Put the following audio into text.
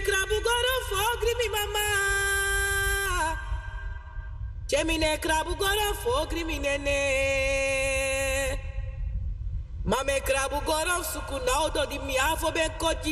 krabu goro fogri mi mama. Chemine krabu goro fogri mi nene. Mame krabu goro suku na odo di mi afo ben kochi